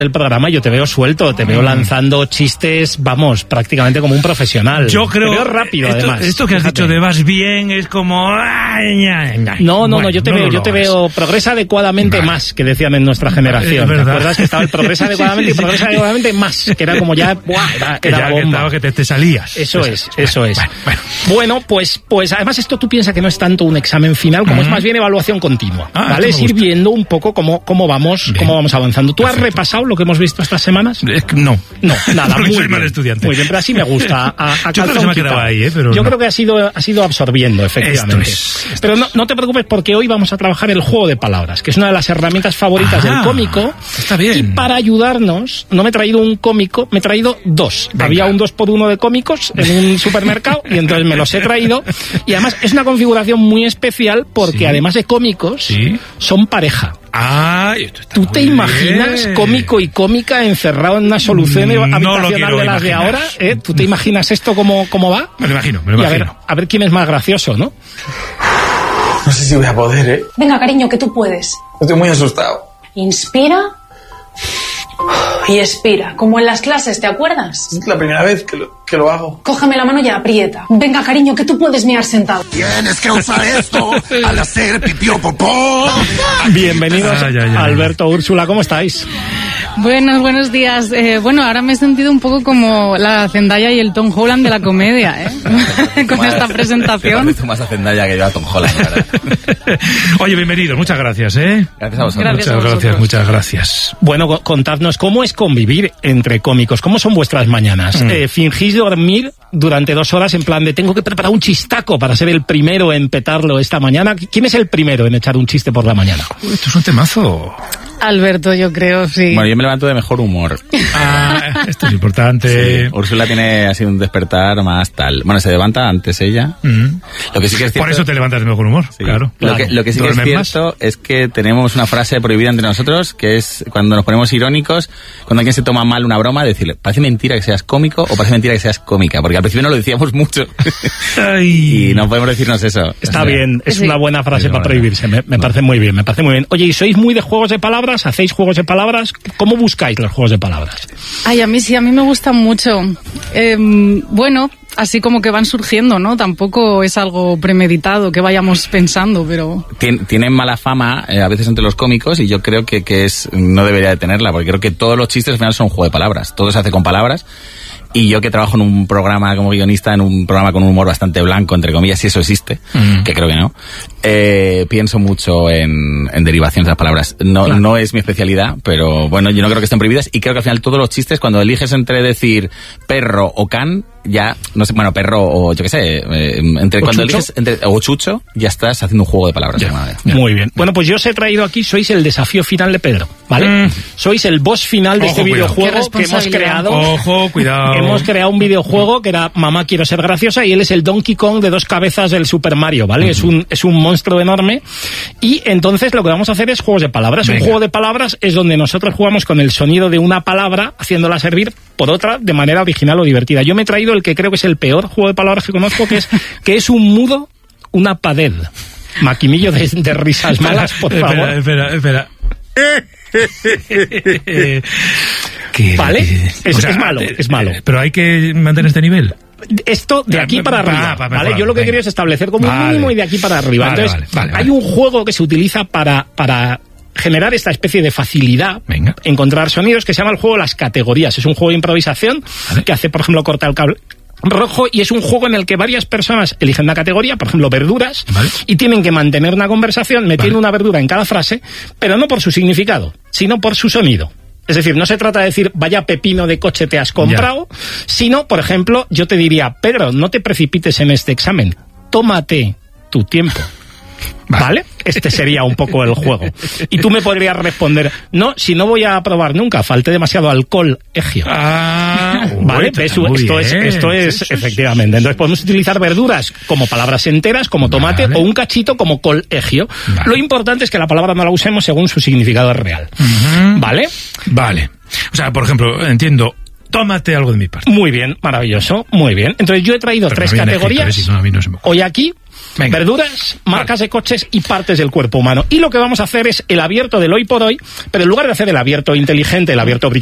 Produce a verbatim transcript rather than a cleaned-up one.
el programa yo te veo suelto, te veo lanzando chistes, vamos, prácticamente como un profesional. Yo creo... Te veo rápido, esto, además. Esto que has Fíjate. dicho de vas bien es como... No, no, bueno, no, yo te no veo, yo te veo progresa adecuadamente vale. más, que decían en nuestra generación. Es ¿Te acuerdas que estaba el progresa adecuadamente sí, sí, y progresa sí. adecuadamente más? Que era como ya, ¡buah! Era, que era ya bomba. Que, estaba, que te, te salías. Eso es, eso bueno, es. Bueno, bueno. bueno, pues, pues además esto tú piensas que no es tanto un examen final, como uh-huh. es más bien evaluación continua. Ah, ¿vale? Es ir viendo un poco cómo, cómo vamos, bien. cómo vamos avanzando. ¿Tú Perfecto. has repasado lo que hemos visto estas semanas? Es que no. No, nada, muy soy bien. mal estudiante. Muy bien, pero así me gusta. A, a Yo creo que se me ha quedado ahí, ¿eh? Pero Yo no. creo que ha sido, ha sido absorbiendo, efectivamente. Esto es, esto pero no, no te preocupes porque hoy vamos a trabajar el juego de palabras, que es una de las herramientas favoritas ah, del cómico. Está bien. Y para ayudarnos, no me he traído un cómico, me he traído dos. Venga. Había un dos por uno de cómicos en un supermercado y entonces me los he traído. Y además es una configuración muy especial porque ¿Sí? además de cómicos, ¿Sí? son pareja. Ah, esto está ¿Tú te bien. imaginas cómico y cómica encerrado en una solución no habitacional de las imaginar. de ahora? ¿Eh? ¿Tú te imaginas esto cómo, cómo va? Me lo imagino, me lo y imagino. A ver, a ver quién es más gracioso, ¿no? No sé si voy a poder, ¿eh? Venga, cariño, que tú puedes. Estoy muy asustado. Inspira y expira, como en las clases, ¿te acuerdas? Es la primera vez que lo, que lo hago. Cógeme la mano y aprieta. Venga, cariño, que tú puedes mirar sentado. Tienes que usar esto al hacer pipí o popó. Bienvenidos, ay, ay, ay. Alberto, Úrsula, ¿cómo estáis? Buenos, buenos días. Eh, bueno, ahora me he sentido un poco como la Zendaya y el Tom Holland de la comedia, ¿eh? Con esta presentación. Me más a Zendaya que yo a Tom Holland, ¿verdad? Oye, bienvenidos, muchas gracias, ¿eh? Gracias a vosotros. Gracias a muchas vosotros. gracias, muchas gracias. Bueno, contadnos, ¿cómo es convivir entre cómicos? ¿Cómo son vuestras mañanas? Mm. Eh, ¿Fingís dormir durante dos horas en plan de tengo que preparar un chistaco para ser el primero en petarlo esta mañana? ¿Quién es el primero en echar un chiste por la mañana? Uy, esto es un temazo. Alberto, yo creo, sí. Bueno, yo me levanto de mejor humor. Ah, esto es importante. Sí, Úrsula tiene así un despertar más tal. Bueno, se levanta antes ella. Mm. Lo que sí que es cierto, por eso te levantas de mejor humor, sí. claro. Lo, claro. que, lo que sí que es cierto más? es que tenemos una frase prohibida entre nosotros, que es cuando nos ponemos irónicos, cuando alguien se toma mal una broma, decirle, parece mentira que seas cómico o parece mentira que seas cómica, porque al principio no lo decíamos mucho. Ay. Y no podemos decirnos eso. Está o sea, bien, es sí. una buena frase Muy para buena. prohibirse, me, me parece muy bien, me parece muy bien. Oye, ¿y sois muy de juegos de palabras? ¿Hacéis juegos de palabras? ¿Cómo buscáis los juegos de palabras? Ay, a mí sí, a mí me gustan mucho. Eh, bueno, así como que van surgiendo, ¿no? Tampoco es algo premeditado que vayamos pensando, pero... Tien, tienen mala fama eh, a veces entre los cómicos y yo creo que, que es no debería de tenerla, porque creo que todos los chistes al final son un juego de palabras. Todo se hace con palabras. Y yo que trabajo en un programa como guionista, en un programa con un humor bastante blanco, entre comillas, si eso existe, mm. que creo que no, eh, pienso mucho en, en derivaciones de las palabras. No, claro. no es mi especialidad, pero bueno, yo no creo que estén prohibidas y creo que al final todos los chistes, cuando eliges entre decir perro o can, ya, no sé, bueno, perro o yo qué sé, eh, entre ¿O cuando chucho? eliges entre o chucho, ya estás haciendo un juego de palabras. Ya, de manera. muy bien. Bueno, pues yo os he traído aquí, sois el desafío final de Pedro, ¿vale? Mm. Sois el boss final de Ojo, este cuidado. videojuego que hemos creado. Ojo, cuidado. Hemos creado un videojuego que era Mamá quiero ser graciosa y él es el Donkey Kong de dos cabezas del Super Mario, ¿vale? Uh-huh. Es un es un monstruo enorme y entonces lo que vamos a hacer es juegos de palabras. Venga. Un juego de palabras es donde nosotros jugamos con el sonido de una palabra haciéndola servir por otra de manera original o divertida. Yo me he traído el que creo que es el peor juego de palabras que conozco, que es que es un mudo, una pared. Maquinillo de, de risas malas, por espera, favor. Espera, espera, espera. ¿Vale? Es, o sea, es malo, es malo. Pero hay que mantener este nivel. Esto de aquí para arriba, ah, para ¿vale? mejor, Yo lo que venga. quería es establecer como vale. un mínimo y de aquí para arriba. Vale, Entonces, vale, vale, hay vale. un juego que se utiliza para, para generar esta especie de facilidad, venga. encontrar sonidos, que se llama el juego Las Categorías. Es un juego de improvisación vale. que hace, por ejemplo, corta el cable rojo y es un juego en el que varias personas eligen una categoría, por ejemplo, verduras, vale. y tienen que mantener una conversación metiendo vale. una verdura en cada frase, pero no por su significado, sino por su sonido. Es decir, no se trata de decir, vaya pepino de coche te has comprado, ya. sino, por ejemplo, yo te diría, Pedro, no te precipites en este examen, tómate tu tiempo. Vale. ¿Vale? Este sería un poco el juego. Y tú me podrías responder, no, si no voy a probar nunca, falté demasiado alcohol, egio. Ah, ¿vale? uy, Esto bien. es, esto es, sí, sí, efectivamente. Sí, sí, Entonces podemos utilizar verduras como palabras enteras, como tomate, vale. o un cachito como col egio. Vale. Lo importante es que la palabra no la usemos según su significado real. Uh-huh. ¿Vale? Vale. O sea, por ejemplo, entiendo, tómate algo de mi parte. Muy bien, maravilloso, muy bien. Entonces yo he traído Pero tres no categorías. Escrito, ¿eh? Si no, a mí no se me... Hoy aquí, Venga. Verduras, marcas de coches y partes del cuerpo humano. Y lo que vamos a hacer es el abierto del hoy por hoy, pero en lugar de hacer el abierto inteligente, el abierto